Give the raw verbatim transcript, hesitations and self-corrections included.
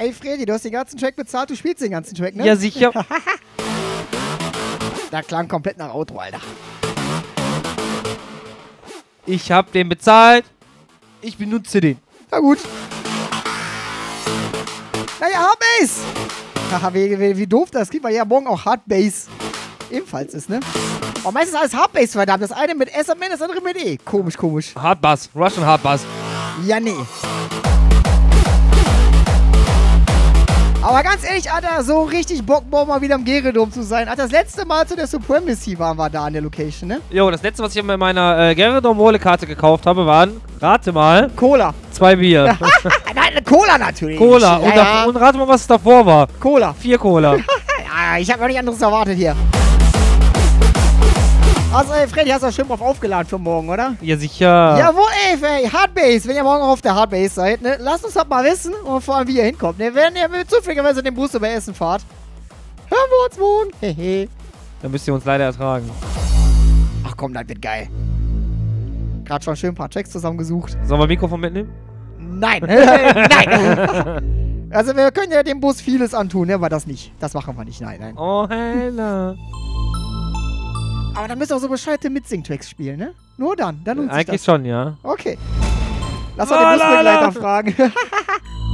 Ey, Freddy, du hast den ganzen Track bezahlt, du spielst den ganzen Track, ne? Ja, sicher. Da klang komplett nach Auto, Alter. Ich hab den bezahlt. Ich benutze den. Na gut. Naja, Hardbase. Haha, wie, wie, wie doof das klingt, weil ja morgen auch Hardbase ebenfalls ist, ne? Oh, meistens alles Hardbase, verdammt. Das eine mit S am Ende, das andere mit E. Komisch, komisch. Hardbass. Russian Hardbass. Ja, nee. Aber ganz ehrlich, Alter, so richtig Bock, morgen mal wieder im Geredom zu sein. Alter, das letzte Mal zu der Supremacy waren wir da an der Location, ne? Jo, das letzte, was ich mit meiner äh, Geredom-Wohle-Karte gekauft habe, waren, rate mal, Cola. zwei Bier. Nein, Cola natürlich. Cola. Ja, und, ja. da, und rate mal, was davor war. Cola. Vier Cola. Ja, ich habe noch nicht anderes erwartet hier. Also, ey, Freddy, hast du schön drauf aufgeladen für morgen, oder? Ja, sicher. Jawohl, ey, ey, Hardbase, wenn ihr morgen auch auf der Hardbase seid, ne, lasst uns das mal wissen und vor allem, wie ihr hinkommt. Ne, wenn ihr zufälligerweise den Bus über Essen fahrt, hören wir uns morgen. Hehe. Dann müsst ihr uns leider ertragen. Ach komm, das wird geil. Gerade schon schön ein paar Tracks zusammengesucht. Sollen wir Mikrofon mitnehmen? Nein, nein. Also, wir können ja dem Bus vieles antun, ne, aber das nicht. Das machen wir nicht, nein, nein. Oh, Hella. Aber dann müsst ihr auch so bescheuerte Mitsing-Tracks spielen, ne? Nur dann, dann lohnt sich Eigentlich das. schon, ja. Okay. Lass mal den Busbegleiter fragen.